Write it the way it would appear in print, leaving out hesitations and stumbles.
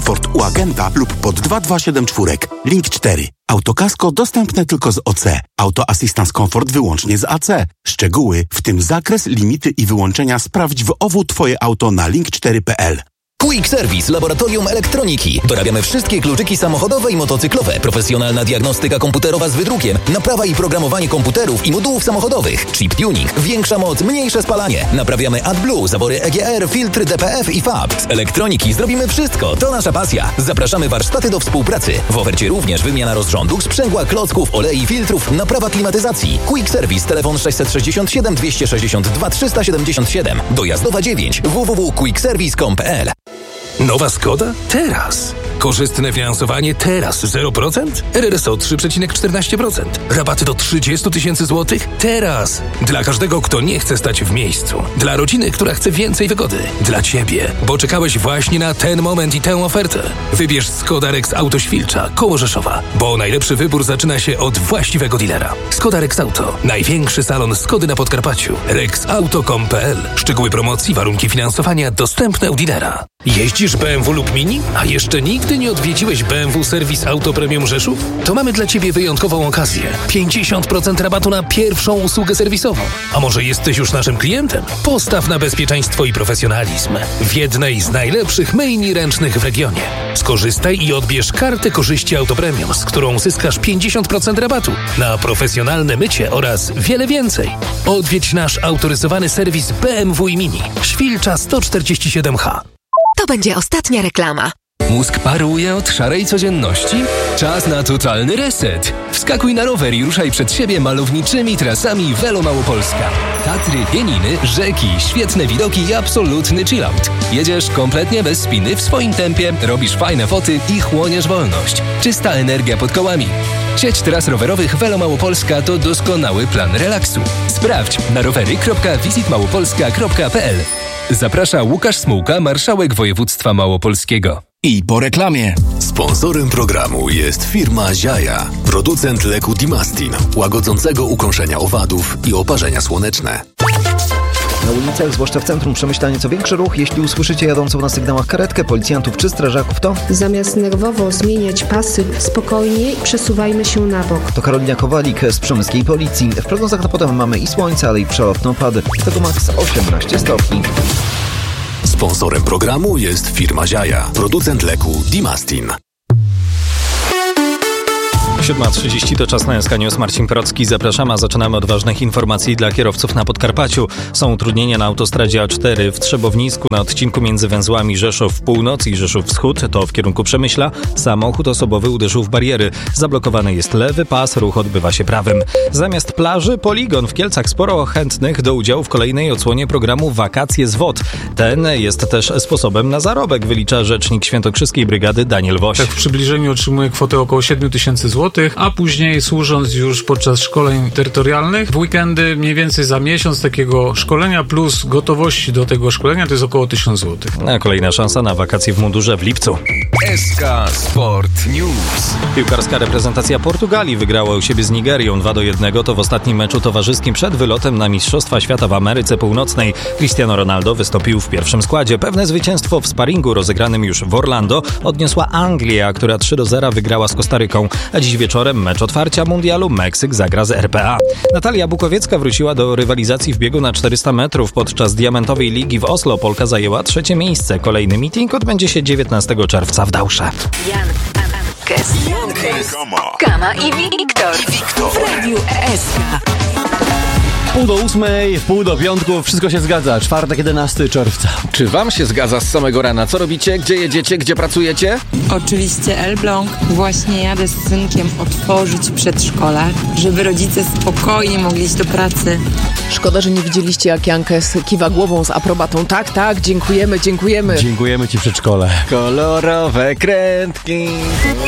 Komfort u agenta lub pod 2274. Link 4. Autokasko dostępne tylko z OC. Auto Assistance Comfort wyłącznie z AC. Szczegóły, w tym zakres, limity i wyłączenia sprawdź w OWU Twoje auto na link4.pl. Quick Service Laboratorium Elektroniki. Dorabiamy wszystkie kluczyki samochodowe i motocyklowe. Profesjonalna diagnostyka komputerowa z wydrukiem. Naprawa i programowanie komputerów i modułów samochodowych. Chip tuning. Większa moc, mniejsze spalanie. Naprawiamy AdBlue, zawory EGR, filtry DPF i FAB. Z elektroniki zrobimy wszystko. To nasza pasja. Zapraszamy warsztaty do współpracy. W ofercie również wymiana rozrządów, sprzęgła, klocków, olei, filtrów, naprawa klimatyzacji. Quick Service, telefon 667 262 377. Dojazdowa 9. www.quickservice.com.pl. Nowa Skoda? Teraz. Korzystne finansowanie teraz 0%? RRSO 3,14%. Rabaty do 30 000 złotych? Teraz. Dla każdego, kto nie chce stać w miejscu. Dla rodziny, która chce więcej wygody. Dla Ciebie, bo czekałeś właśnie na ten moment i tę ofertę. Wybierz Skoda Rex Auto Świlcza, koło Rzeszowa, bo najlepszy wybór zaczyna się od właściwego dealera. Skoda Rex Auto. Największy salon Skody na Podkarpaciu. rexauto.com.pl. Szczegóły promocji, warunki finansowania dostępne u dealera. Jeździsz BMW lub Mini? A jeszcze nigdy nie odwiedziłeś BMW Serwis Auto Premium Rzeszów? To mamy dla Ciebie wyjątkową okazję. 50% rabatu na pierwszą usługę serwisową. A może jesteś już naszym klientem? Postaw na bezpieczeństwo i profesjonalizm w jednej z najlepszych myjni ręcznych w regionie. Skorzystaj i odbierz kartę korzyści Auto Premium, z którą uzyskasz 50% rabatu na profesjonalne mycie oraz wiele więcej. Odwiedź nasz autoryzowany serwis BMW i Mini. Świlcza 147H. To będzie ostatnia reklama. Mózg paruje od szarej codzienności? Czas na totalny reset. Wskakuj na rower i ruszaj przed siebie malowniczymi trasami Velo Małopolska. Tatry, pieniny, rzeki, świetne widoki i absolutny chillout. Jedziesz kompletnie bez spiny w swoim tempie, robisz fajne foty i chłoniesz wolność. Czysta energia pod kołami. Sieć tras rowerowych Velo Małopolska to doskonały plan relaksu. Sprawdź na rowery.visitmałopolska.pl. Zaprasza Łukasz Smułka, marszałek województwa małopolskiego. I po reklamie. Sponsorem programu jest firma Ziaja, producent leku Dimastin, łagodzącego ukąszenia owadów i oparzenia słoneczne. Na ulicach, zwłaszcza w centrum Przemyśla, nieco większy ruch. Jeśli usłyszycie jadącą na sygnałach karetkę, policjantów czy strażaków, to zamiast nerwowo zmieniać pasy, spokojnie przesuwajmy się na bok. To Karolina Kowalik z przemyskiej policji. W prognozach na potem mamy i słońce, ale i przelotne opady. Tego maks 18 stopni. Sponsorem programu jest firma Ziaja, producent leku Dimastin. 7:30 to czas na SK News. Marcin Procki, zapraszamy, a zaczynamy od ważnych informacji dla kierowców na Podkarpaciu. Są utrudnienia na autostradzie A4 w Trzebownisku na odcinku między węzłami Rzeszów Północ i Rzeszów Wschód, to w kierunku Przemyśla. Samochód osobowy uderzył w bariery. Zablokowany jest lewy pas, ruch odbywa się prawym. Zamiast plaży, poligon w Kielcach. Sporo chętnych do udziału w kolejnej odsłonie programu Wakacje z WOT. Ten jest też sposobem na zarobek, wylicza rzecznik Świętokrzyskiej Brygady Daniel Woś. Tak, w przybliżeniu otrzymuje kwotę około 7 000 złotych, a później służąc już podczas szkoleń terytorialnych w weekendy mniej więcej za miesiąc takiego szkolenia plus gotowości do tego szkolenia to jest około 1000 złotych. A kolejna szansa na wakacje w mundurze w lipcu. SK Sport News. Piłkarska reprezentacja Portugalii wygrała u siebie z Nigerią 2-1. To w ostatnim meczu towarzyskim przed wylotem na Mistrzostwa Świata w Ameryce Północnej. Cristiano Ronaldo wystąpił w pierwszym składzie. Pewne zwycięstwo w sparingu rozegranym już w Orlando odniosła Anglia, która 3-0 wygrała z Kostaryką. A dziś wieczorem mecz otwarcia mundialu. Meksyk zagra z RPA. Natalia Bukowiecka wróciła do rywalizacji w biegu na 400 metrów. Podczas Diamentowej Ligi w Oslo Polka zajęła 3. miejsce. Kolejny meeting odbędzie się 19 czerwca w Dałsze. Jankes, Kama i Wiktor w Radiu SK. 7:30, 7:45, wszystko się zgadza. Czwartek, 11 czerwca. Czy wam się zgadza z samego rana? Co robicie? Gdzie jedziecie? Gdzie pracujecie? Oczywiście Elbląg. Właśnie jadę z synkiem otworzyć przedszkola, żeby rodzice spokojnie mogli iść do pracy. Szkoda, że nie widzieliście, jak Jankes kiwa głową z aprobatą. Tak, tak, dziękujemy. Dziękujemy ci, przedszkole. Kolorowe krętki.